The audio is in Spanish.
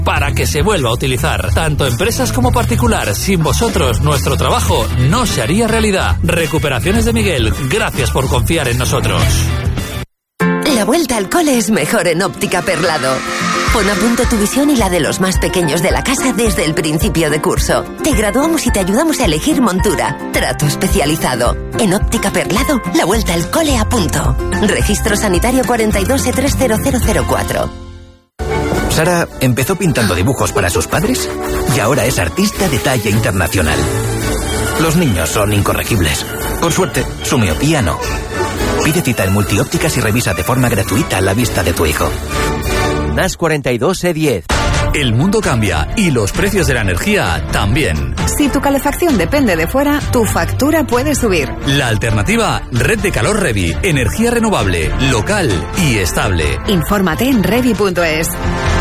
para que se vuelva a utilizar. Tanto empresas como particular, sin vosotros nuestro trabajo no se haría realidad. Recuperaciones de Miguel, gracias por confiar en nosotros. La vuelta al cole es mejor en Óptica Perlado. Pon a punto tu visión y la de los más pequeños de la casa desde el principio de curso. Te graduamos y te ayudamos a elegir montura. Trato especializado. En Óptica Perlado, la vuelta al cole a punto. Registro sanitario 42E30004. Sara empezó pintando dibujos para sus padres y ahora es artista de talla internacional. Los niños son incorregibles. Por suerte, su miopía no. Pide cita en Multiópticas y revisa de forma gratuita la vista de tu hijo. NAS 42E10. El mundo cambia y los precios de la energía también. Si tu calefacción depende de fuera, tu factura puede subir. La alternativa, Red de Calor Revi. Energía renovable, local y estable. Infórmate en revi.es.